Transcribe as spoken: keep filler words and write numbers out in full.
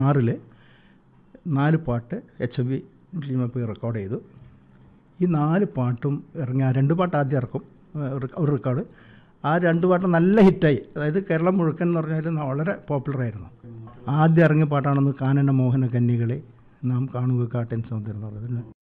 ആറിൽ നാല് പാട്ട് എച്ച് എം വി പോയി റെക്കോർഡ് ചെയ്തു. ഈ നാല് പാട്ടും ഇറങ്ങി. ആ രണ്ട് പാട്ട് ആദ്യം ഇറക്കും, ഒരു റെക്കോർഡ്. ആ രണ്ട് പാട്ടും നല്ല ഹിറ്റായി. അതായത് കേരളം മുഴുക്കൻ എന്ന് പറഞ്ഞാൽ വളരെ പോപ്പുലറായിരുന്നു. ആദ്യം ഇറങ്ങിയ പാട്ടാണെന്ന് കാനന മോഹന കന്യകളെ നാം കാണുക കാട്ടൻ സൗന്ദര്യം എന്ന് പറയുന്നത്.